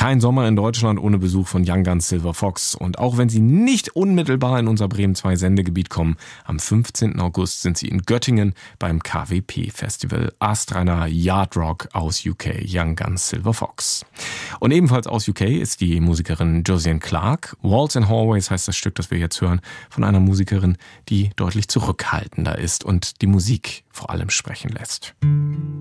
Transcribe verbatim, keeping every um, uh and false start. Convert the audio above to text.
Kein Sommer in Deutschland ohne Besuch von Young Guns Silver Fox. Und auch wenn sie nicht unmittelbar in unser Bremen zwei Sendegebiet kommen, am fünfzehnten August sind sie in Göttingen beim K W P-Festival. Astreiner Yard Rock aus U K, Young Guns Silver Fox. Und ebenfalls aus U K ist die Musikerin Josiane Clarke. Walls and Hallways heißt das Stück, das wir jetzt hören, von einer Musikerin, die deutlich zurückhaltender ist und die Musik vor allem sprechen lässt.